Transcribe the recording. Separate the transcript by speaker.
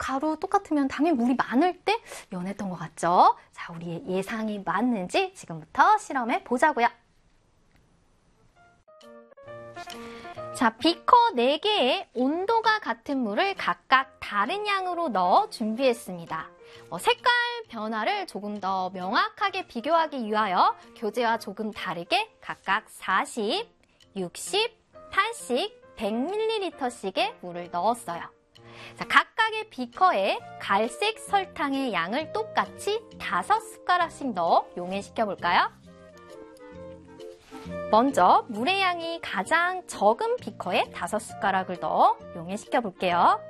Speaker 1: 가루 똑같으면 당연히 물이 많을 때 연했던 것 같죠? 자, 우리의 예상이 맞는지 지금부터 실험해 보자고요. 자, 비커 4개에 온도가 같은 물을 각각 다른 양으로 넣어 준비했습니다. 색깔 변화를 조금 더 명확하게 비교하기 위하여 교재와 조금 다르게 각각 40, 60, 80, 100ml씩의 물을 넣었어요. 자, 각각의 비커에 갈색 설탕의 양을 똑같이 5숟가락씩 넣어 용해시켜 볼까요? 먼저 물의 양이 가장 적은 비커에 5숟가락을 넣어 용해시켜 볼게요.